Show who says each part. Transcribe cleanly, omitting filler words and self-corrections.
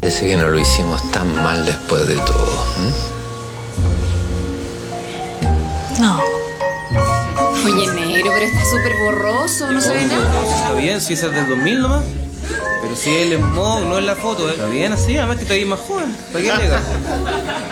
Speaker 1: Parece que no lo hicimos tan mal después de todo.
Speaker 2: No.
Speaker 3: Oye, negro, pero está súper borroso, no se ve nada.
Speaker 4: Está bien, si esa es del 2000 nomás. Pero si él es Mo, no es la foto, está bien así, además que te ves más joven. ¿Para qué llega?